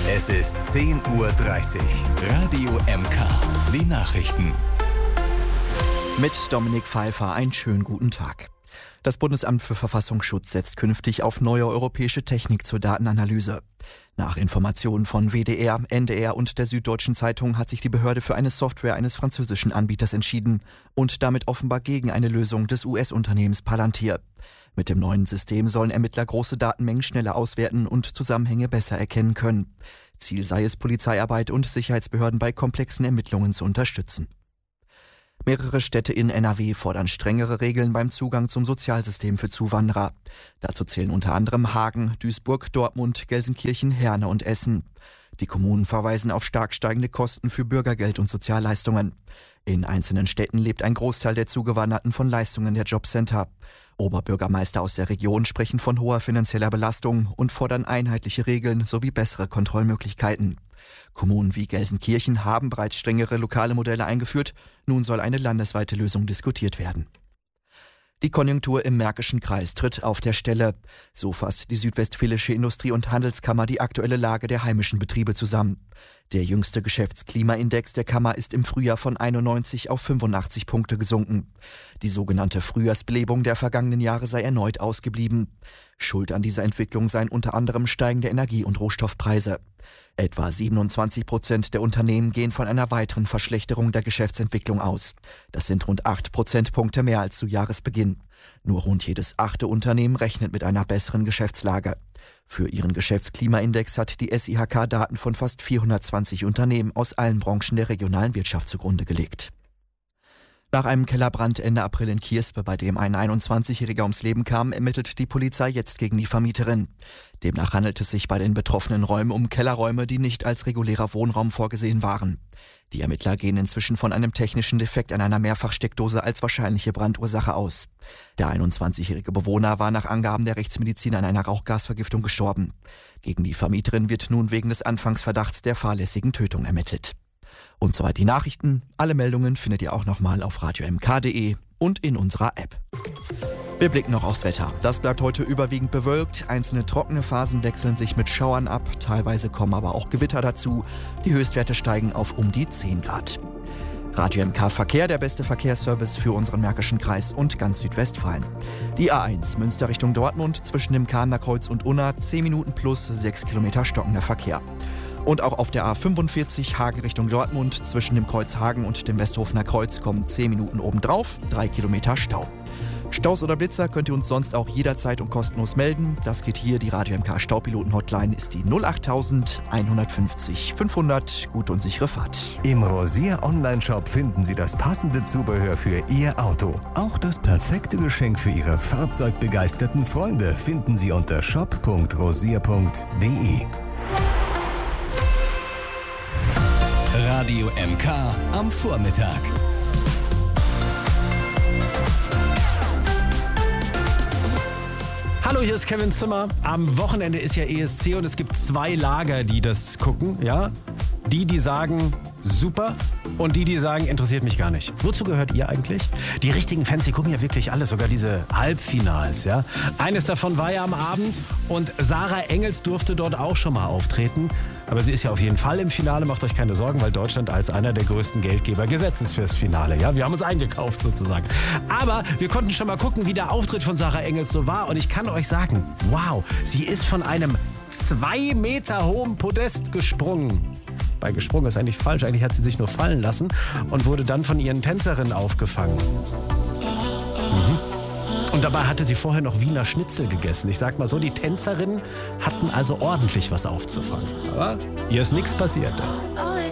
Es ist 10:30 Uhr. Radio MK. Die Nachrichten. Mit Dominik Pfeiffer einen schönen guten Tag. Das Bundesamt für Verfassungsschutz setzt künftig auf neue europäische Technik zur Datenanalyse. Nach Informationen von WDR, NDR und der Süddeutschen Zeitung hat sich die Behörde für eine Software eines französischen Anbieters entschieden und damit offenbar gegen eine Lösung des US-Unternehmens Palantir. Mit dem neuen System sollen Ermittler große Datenmengen schneller auswerten und Zusammenhänge besser erkennen können. Ziel sei es, Polizeiarbeit und Sicherheitsbehörden bei komplexen Ermittlungen zu unterstützen. Mehrere Städte in NRW fordern strengere Regeln beim Zugang zum Sozialsystem für Zuwanderer. Dazu zählen unter anderem Hagen, Duisburg, Dortmund, Gelsenkirchen, Herne und Essen. Die Kommunen verweisen auf stark steigende Kosten für Bürgergeld und Sozialleistungen. In einzelnen Städten lebt ein Großteil der Zugewanderten von Leistungen der Jobcenter. Oberbürgermeister aus der Region sprechen von hoher finanzieller Belastung und fordern einheitliche Regeln sowie bessere Kontrollmöglichkeiten. Kommunen wie Gelsenkirchen haben bereits strengere lokale Modelle eingeführt. Nun soll eine landesweite Lösung diskutiert werden. Die Konjunktur im Märkischen Kreis tritt auf der Stelle. So fasst die Südwestfälische Industrie- und Handelskammer die aktuelle Lage der heimischen Betriebe zusammen. Der jüngste Geschäftsklimaindex der Kammer ist im Frühjahr von 91 auf 85 Punkte gesunken. Die sogenannte Frühjahrsbelebung der vergangenen Jahre sei erneut ausgeblieben. Schuld an dieser Entwicklung seien unter anderem steigende Energie- und Rohstoffpreise. Etwa 27% der Unternehmen gehen von einer weiteren Verschlechterung der Geschäftsentwicklung aus. Das sind rund 8 Prozentpunkte mehr als zu Jahresbeginn. Nur rund jedes 8. Unternehmen rechnet mit einer besseren Geschäftslage. Für ihren Geschäftsklimaindex hat die SIHK Daten von fast 420 Unternehmen aus allen Branchen der regionalen Wirtschaft zugrunde gelegt. Nach einem Kellerbrand Ende April in Kierspe, bei dem ein 21-Jähriger ums Leben kam, ermittelt die Polizei jetzt gegen die Vermieterin. Demnach handelt es sich bei den betroffenen Räumen um Kellerräume, die nicht als regulärer Wohnraum vorgesehen waren. Die Ermittler gehen inzwischen von einem technischen Defekt an einer Mehrfachsteckdose als wahrscheinliche Brandursache aus. Der 21-jährige Bewohner war nach Angaben der Rechtsmedizin an einer Rauchgasvergiftung gestorben. Gegen die Vermieterin wird nun wegen des Anfangsverdachts der fahrlässigen Tötung ermittelt. Und soweit die Nachrichten. Alle Meldungen findet ihr auch nochmal auf radiomk.de und in unserer App. Wir blicken noch aufs Wetter. Das bleibt heute überwiegend bewölkt. Einzelne trockene Phasen wechseln sich mit Schauern ab. Teilweise kommen aber auch Gewitter dazu. Die Höchstwerte steigen auf um die 10 Grad. Radio MK Verkehr, der beste Verkehrsservice für unseren Märkischen Kreis und ganz Südwestfalen. Die A1 Münster Richtung Dortmund zwischen dem Kamener Kreuz und Unna 10 Minuten plus 6 Kilometer stockender Verkehr. Und auch auf der A45 Hagen Richtung Dortmund zwischen dem Kreuz Hagen und dem Westhofener Kreuz kommen 10 Minuten obendrauf, 3 Kilometer Stau. Staus oder Blitzer könnt ihr uns sonst auch jederzeit und kostenlos melden. Das geht hier, die Radio MK Staupiloten-Hotline ist die 08000 150 500. Gute und sichere Fahrt. Im Rosier Online-Shop finden Sie das passende Zubehör für Ihr Auto. Auch das perfekte Geschenk für Ihre fahrzeugbegeisterten Freunde finden Sie unter shop.rosier.de. Radio MK am Vormittag. Hallo, hier ist Kevin Zimmer. Am Wochenende ist ja ESC und es gibt 2 Lager, die das gucken. Ja? Die sagen, super, und die sagen, interessiert mich gar nicht. Wozu gehört ihr eigentlich? Die richtigen Fans, die gucken ja wirklich alles, sogar diese Halbfinals. Ja? Eines davon war ja am Abend und Sarah Engels durfte dort auch schon mal auftreten. Aber sie ist ja auf jeden Fall im Finale, macht euch keine Sorgen, weil Deutschland als einer der größten Geldgeber gesetzt ist fürs Finale. Ja, wir haben uns eingekauft sozusagen. Aber wir konnten schon mal gucken, wie der Auftritt von Sarah Engels so war. Und ich kann euch sagen, wow, sie ist von einem 2 Meter hohen Podest gesprungen. Bei gesprungen ist eigentlich falsch, eigentlich hat sie sich nur fallen lassen und wurde dann von ihren Tänzerinnen aufgefangen. Und dabei hatte sie vorher noch Wiener Schnitzel gegessen. Ich sag mal so, die Tänzerinnen hatten also ordentlich was aufzufangen. Aber hier ist nichts passiert.